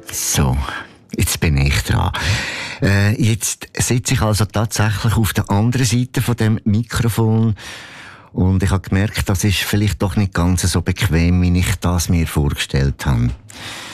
So, jetzt bin ich dran. Jetzt sitze ich also tatsächlich auf der anderen Seite von dem Mikrofon und ich habe gemerkt, das ist vielleicht doch nicht ganz so bequem, wie ich das mir vorgestellt habe.